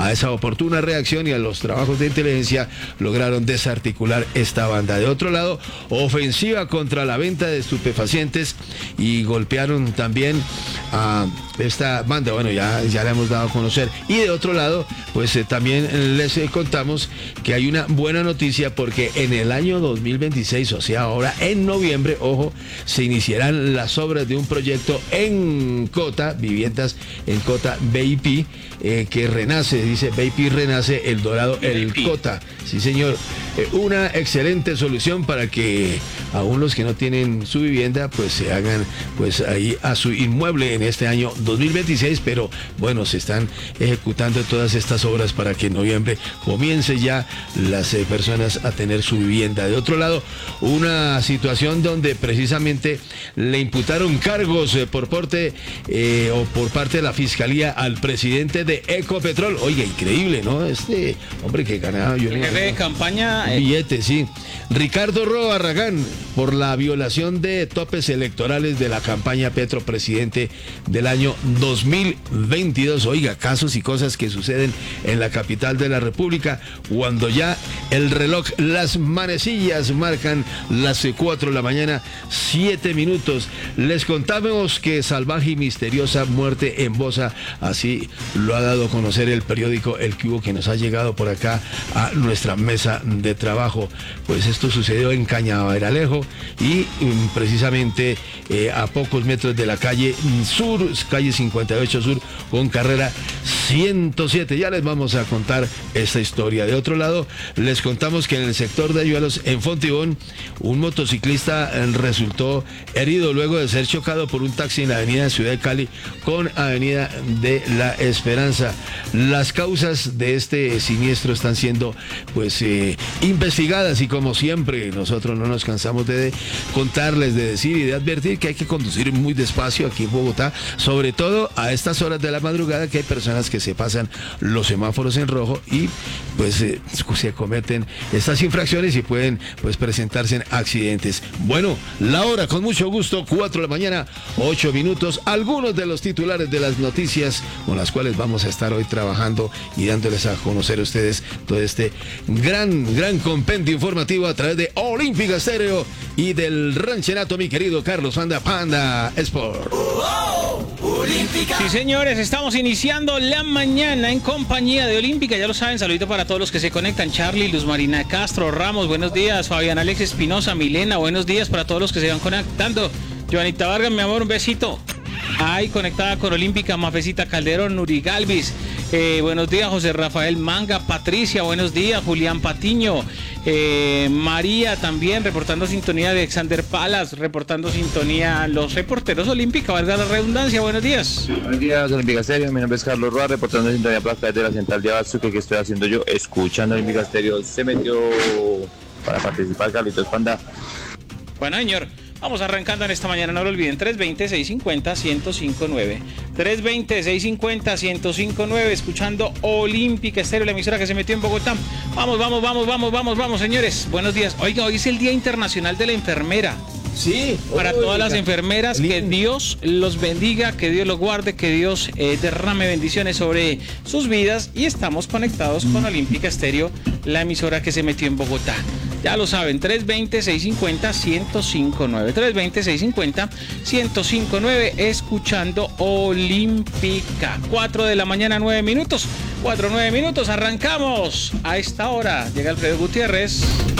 a esa oportuna reacción y a los trabajos de inteligencia lograron desarticular esta banda. De otro lado, ofensiva contra la venta de estupefacientes y golpearon también a esta banda. Bueno, ya la hemos dado a conocer. Y de otro lado, pues también les contamos que hay una buena noticia, porque en el año 2026, o sea, ahora en noviembre, ojo, se iniciarán las obras de un proyecto en Cota, viviendas en Cota VIP, que renace, dice VIP renace, El Dorado, El Cota. Sí, señor. Una excelente solución para que aún los que no tienen su vivienda, pues se hagan pues ahí a su inmueble en este año 2026, pero bueno, se están ejecutando todas estas obras para que en noviembre comience ya las personas a tener su vivienda. De otro lado, una situación donde precisamente le imputaron cargos por parte de la Fiscalía al presidente de Ecopetrol. Oiga, increíble, ¿no? Este hombre que ganaba... El jefe de campaña... Billete, sí. Ricardo Roa Barragán, por la violación de topes electorales de la campaña Petro Presidente del año 2022. Oiga, casos y cosas que suceden en la capital de la República cuando ya el reloj, las manecillas marcan las 4 de la mañana, 7 minutos. Les contamos que salvaje y misteriosa muerte en Bosa, así lo ha dado a conocer el periódico El Cubo, que nos ha llegado por acá a nuestra mesa de trabajo. Pues esto sucedió en Cañaveralejo y precisamente a pocos metros de la calle Sur, calle 58 Sur, con carrera 107. Ya les vamos a contar esta historia. De otro lado, les contamos que en el sector de Ayuelos, en Fontibón, un motociclista resultó herido luego de ser chocado por un taxi en la avenida Ciudad de Cali con avenida de la Esperanza. Las causas de este siniestro están siendo pues investigadas, y como siempre nosotros no nos cansamos de contarles, de decir y de advertir que hay que conducir muy despacio aquí en Bogotá, sobre todo a estas horas de la madrugada, que hay personas que se pasan los semáforos en rojo y pues se cometen estas infracciones y pueden pues presentarse en accidentes. Bueno, la hora, con mucho gusto, 4 de la mañana, 8 minutos, algunos de los titulares de las noticias con las cuales vamos a estar hoy trabajando y dándoles a conocer a ustedes todo este gran compendio informativo a través de Olímpica Estéreo y del Ranchenato, mi querido Carlos Panda Sport. Sí, señores, estamos iniciando la mañana en compañía de Olímpica, ya lo saben. Saludito para todos los que se conectan: Charlie, Luz Marina Castro, Ramos, buenos días; Fabián Alex Espinosa, Milena, buenos días para todos los que se van conectando; Joanita Vargas, mi amor, un besito. Ahí conectada con Olímpica, Mafecita Calderón, Nuri Galvis, buenos días; José Rafael Manga, Patricia, buenos días; Julián Patiño, María también reportando sintonía, de Alexander Palas reportando sintonía, los reporteros Olímpica, valga la redundancia, buenos días. Buenos días, Olímpica Estéreo, mi nombre es Carlos Roa, reportando sintonía placa desde la central de Abasto. ¿Qué estoy haciendo yo? Escuchando Olímpica Estéreo. Se metió para participar Carlitos Panda. Bueno, señor, vamos arrancando en esta mañana, no lo olviden, 320-650-1059, 320-650-1059, escuchando Olímpica Estéreo, la emisora que se metió en Bogotá. Vamos, señores, buenos días. Oiga, hoy es el Día Internacional de la Enfermera. Sí, para todas las enfermeras, que Dios los bendiga, que Dios los guarde, que Dios derrame bendiciones sobre sus vidas. Y estamos conectados con Olímpica Estéreo, la emisora que se metió en Bogotá. Ya lo saben, 320-650-1059, 320-650-1059, escuchando Olímpica. 4 de la mañana, 9 minutos, 4, 9 minutos, arrancamos. A esta hora llega Alfredo Gutiérrez.